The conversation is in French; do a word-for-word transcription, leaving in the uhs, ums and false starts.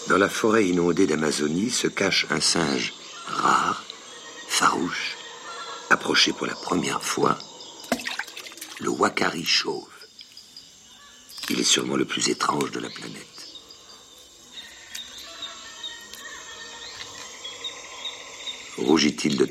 Dans la forêt inondée d'Amazonie se cache un singe rare, farouche, approché pour la première fois, le Uakari chauve. Il est sûrement le plus étrange de la planète. Rougit-il de tant nous ressembler ?